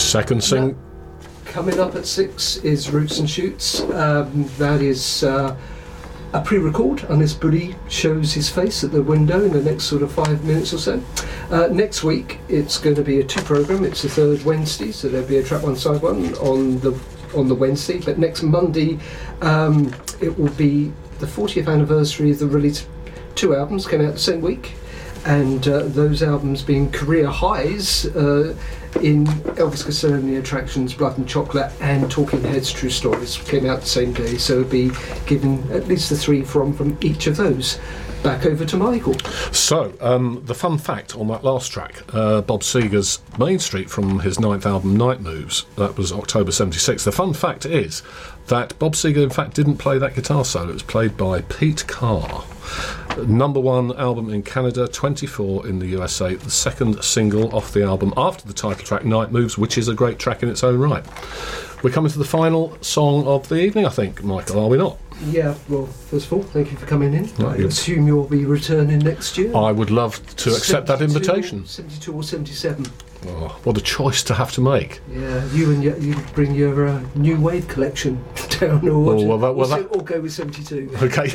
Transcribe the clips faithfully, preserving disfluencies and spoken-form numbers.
Second sing. Coming up at six is Roots and Shoots. Um, that is uh, a pre-record, unless Buddy shows his face at the window in the next sort of five minutes or so. Uh, next week it's going to be a two programme. It's the third Wednesday, so there'll be a track one, side one on the on the Wednesday. But next Monday um, it will be the fortieth anniversary of the release. Two albums came out the same week, and uh, those albums being career highs uh, in Elvis Costello and the Attractions, Blood and Chocolate, and Talking Heads True Stories came out the same day, so it'll be given at least the three from, from each of those. Back over to Michael. So, um, the fun fact on that last track, uh, Bob Seger's Main Street from his ninth album, Night Moves, that was October seventy-six. The fun fact is that Bob Seger, in fact, didn't play that guitar solo. It was played by Pete Carr. Number one album in Canada, twenty-four in the U S A, the second single off the album after the title track, Night Moves, which is a great track in its own right. We're coming to the final song of the evening, I think, Michael, are we not? Yeah, well, first of all, thank you for coming in. No, I you- assume you'll be returning next year. I would love to accept that seventy-two invitation. seventy-two or seventy-seven. Oh, what a choice to have to make. Yeah, you and your, you bring your uh, New Wave collection down, or, Oh, well, that- well, or, that- or go with seventy-two. Okay.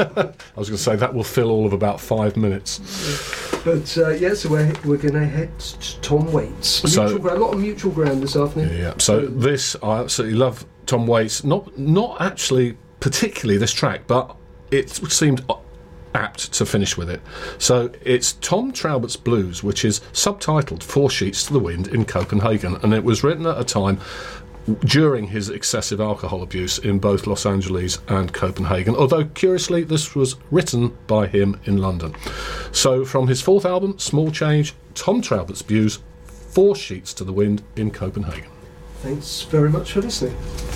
I was going to say that will fill all of about five minutes. But uh, yeah, so we're, we're going to head to Tom Waits. So- Mutual ground, a lot of mutual ground this afternoon. Yeah. So this, I absolutely love Tom Waits. Not, not actually particularly this track, but it seemed apt to finish with it. So it's Tom Traubert's Blues, which is subtitled Four Sheets to the Wind in Copenhagen, and it was written at a time during his excessive alcohol abuse in both Los Angeles and Copenhagen, although curiously this was written by him in London. So from his fourth album, Small Change, Tom Traubert's Blues, Four Sheets to the Wind in Copenhagen. Thanks very much for listening.